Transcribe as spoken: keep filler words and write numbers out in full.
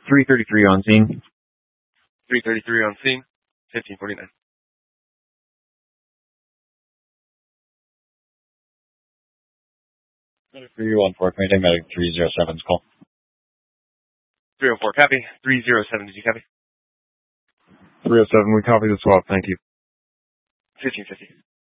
three thirty-three on scene. three thirty-three on scene. fifteen forty-nine. three one four, Mayday Medic three oh seven's call. three oh four, copy. three oh seven, did you copy? three oh seven, we copy the swap, thank you. fifteen fifty.